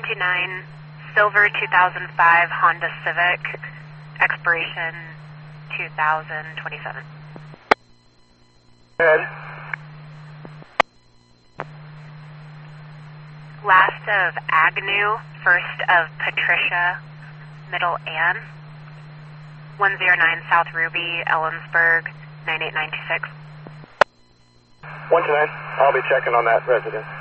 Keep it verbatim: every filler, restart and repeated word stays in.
two nine, silver two thousand five Honda Civic, expiration two thousand twenty-seven. Good. Last of Agnew, first of Patricia, middle Ann, one oh nine South Ruby, Ellensburg, nine eight nine two six. one two nine, I'll be checking on that resident.